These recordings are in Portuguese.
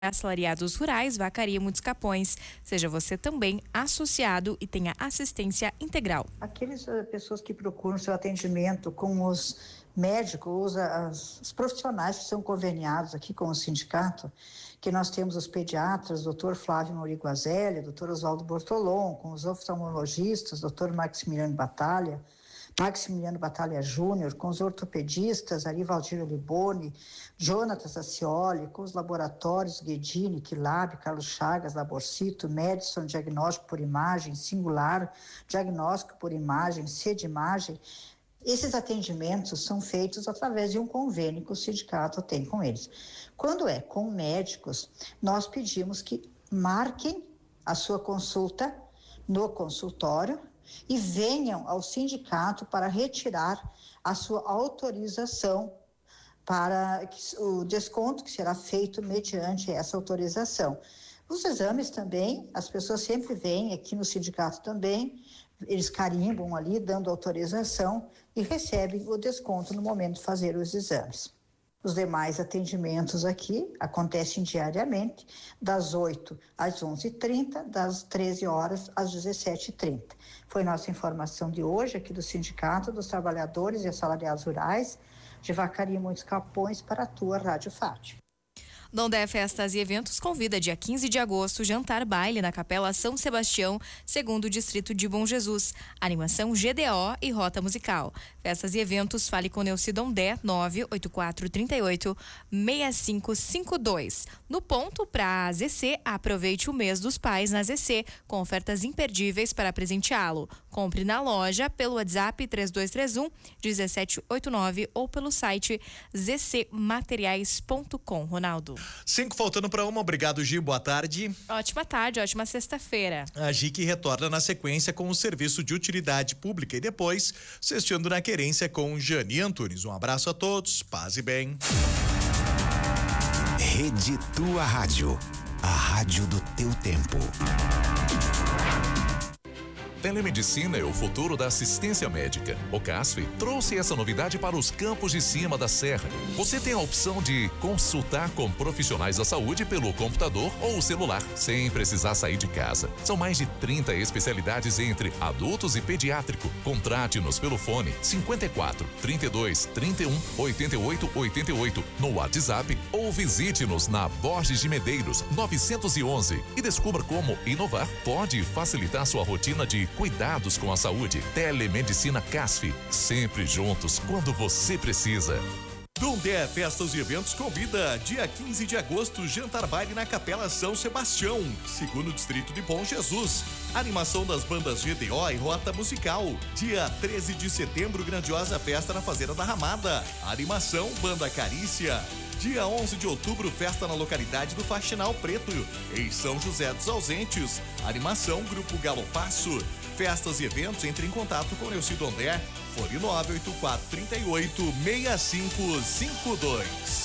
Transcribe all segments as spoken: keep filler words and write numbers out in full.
Assalariados Rurais, Vacaria e Muitos Capões. Seja você também associado e tenha assistência integral. Aquelas pessoas que procuram seu atendimento com os médicos, os, os profissionais que são conveniados aqui com o sindicato, que nós temos os pediatras, doutor Flávio Moriguazelli, doutor Oswaldo Bortolom, com os oftalmologistas, doutor Maximiliano Batalha, Maximiliano Batalha Júnior, com os ortopedistas, Ari Valdir Liboni, Jonatas Acioli, com os laboratórios Guedini, Quilab, Carlos Chagas, Laborcito, Madison, diagnóstico por imagem, Singular, diagnóstico por imagem, C de imagem. Esses atendimentos são feitos através de um convênio que o sindicato tem com eles. Quando é com médicos, nós pedimos que marquem a sua consulta no consultório e venham ao sindicato para retirar a sua autorização para o desconto que será feito mediante essa autorização. Os exames também, as pessoas sempre vêm aqui no sindicato também, eles carimbam ali, dando autorização e recebem o desconto no momento de fazer os exames. Os demais atendimentos aqui acontecem diariamente, das oito às onze e trinta, das treze horas às dezessete e trinta. Foi nossa informação de hoje aqui do Sindicato dos Trabalhadores e Assalariados Rurais de Vacaria e Muitos Capões para a tua Rádio Fátima. Dondé Festas e Eventos convida dia quinze de agosto jantar baile na Capela São Sebastião, segundo Distrito de Bom Jesus. Animação G D O e rota musical. Festas e eventos, fale com Neuci Dondé, nove oito quatro três oito seis cinco cinco dois. No ponto, para a Z C, aproveite o mês dos pais na Z C, com ofertas imperdíveis para presenteá-lo. Compre na loja pelo WhatsApp três dois três um, um sete oito nove ou pelo site z c materiais ponto com. Ronaldo. Cinco faltando para uma, obrigado Gi, boa tarde. Ótima tarde, ótima sexta-feira. A Gi que retorna na sequência com o serviço de utilidade pública e depois sexteando na querência com Jani Antunes. Um abraço a todos, paz e bem. Rede Tua Rádio, a rádio do teu tempo. Telemedicina é o futuro da assistência médica. O CASF trouxe essa novidade para os campos de cima da serra. Você tem a opção de consultar com profissionais da saúde pelo computador ou celular, sem precisar sair de casa. São mais de trinta especialidades entre adultos e pediátrico. Contrate-nos pelo fone cinquenta e quatro, trinta e dois, trinta e um, oitenta e oito, oitenta e oito no WhatsApp ou visite-nos na Borges de Medeiros novecentos e onze e descubra como inovar pode facilitar sua rotina de cuidados com a saúde. Telemedicina CASF, sempre juntos quando você precisa. Dondé Festas e Eventos convida dia quinze de agosto, jantar baile na Capela São Sebastião, segundo Distrito de Bom Jesus. Animação das bandas G D O e rota musical. Dia treze de setembro, grandiosa festa na Fazenda da Ramada. Animação Banda Carícia. Dia onze de outubro, festa na localidade do Faxinal Preto, em São José dos Ausentes. Animação Grupo Galopasso. Festas e eventos, entre em contato com Neuci Dondé, fone nove oito quatro três oito, seis cinco cinco dois.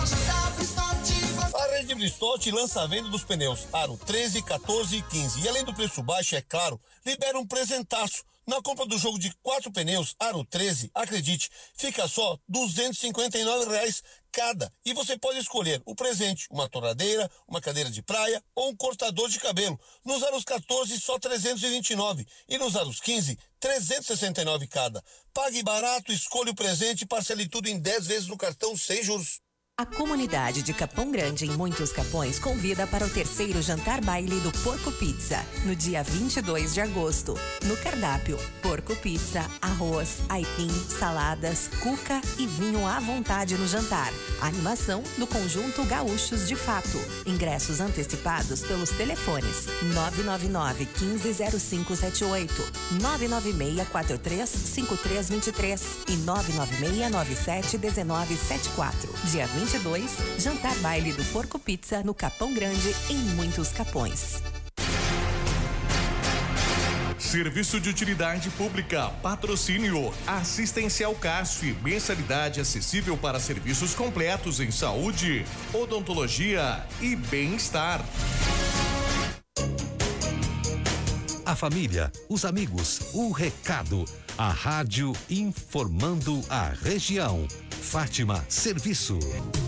A Rede Bristotti lança a venda dos pneus Aro treze, quatorze e quinze. E além do preço baixo, é claro, libera um presentaço. Na compra do jogo de quatro pneus Aro treze, acredite, fica só duzentos e cinquenta e nove reais cada. E você pode escolher o presente, uma torradeira, uma cadeira de praia ou um cortador de cabelo. Nos Aros quatorze, só trezentos e vinte e nove. E nos Aros quinze, trezentos e sessenta e nove cada. Pague barato, escolha o presente e parcele tudo em dez vezes no cartão sem juros. A comunidade de Capão Grande, em Muitos Capões, convida para o terceiro jantar baile do Porco Pizza, no dia vinte e dois de agosto. No cardápio, porco pizza, arroz, aipim, saladas, cuca e vinho à vontade no jantar. Animação do conjunto Gaúchos de Fato. Ingressos antecipados pelos telefones nove nove nove, um cinco zero cinco sete oito, nove nove seis quatro três cinco três dois três e nove nove seis nove sete um nove sete quatro. Dia vinte e dois, jantar baile do Porco Pizza no Capão Grande, em Muitos Capões. Serviço de utilidade pública, patrocínio, assistencial CASF, mensalidade acessível para serviços completos em saúde, odontologia e bem-estar. A família, os amigos, o recado. A rádio informando a região. Fátima Serviço.